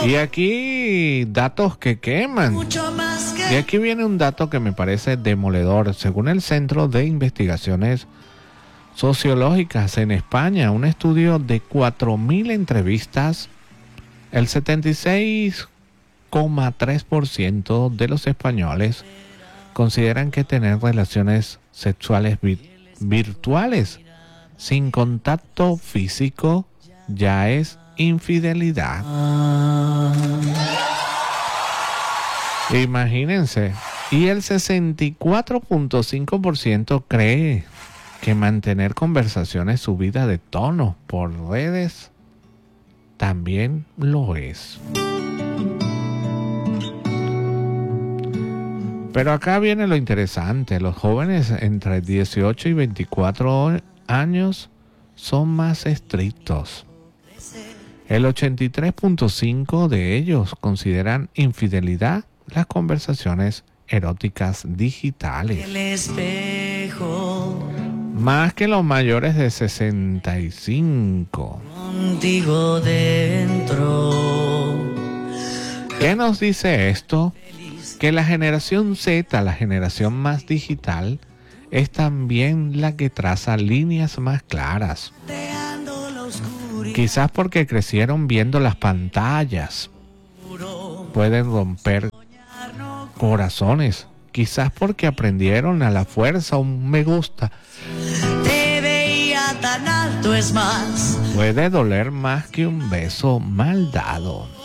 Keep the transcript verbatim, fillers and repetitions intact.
Y aquí datos que queman. Y aquí viene un dato que me parece demoledor. Según el Centro de Investigaciones Sociológicas en España, un estudio de cuatro mil entrevistas, el setenta y seis coma tres por ciento de los españoles consideran que tener relaciones sexuales vi- virtuales sin contacto físico ya es infidelidad. Imagínense. Y el sesenta y cuatro punto cinco por ciento cree que mantener conversaciones subidas de tono por redes también lo es. Pero acá viene lo interesante. Los jóvenes entre dieciocho y veinticuatro años son más estrictos. El ochenta y tres punto cinco por ciento de ellos consideran infidelidad las conversaciones eróticas digitales. El espejo. Más que los mayores de sesenta y cinco. Contigo dentro. ¿Qué nos dice esto? Que la generación Z, la generación más digital, es también la que traza líneas más claras. Quizás porque crecieron viendo las pantallas, pueden romper corazones. Quizás porque aprendieron a la fuerza un me gusta. Te veía tan alto, es más. Puede doler más que un beso mal dado.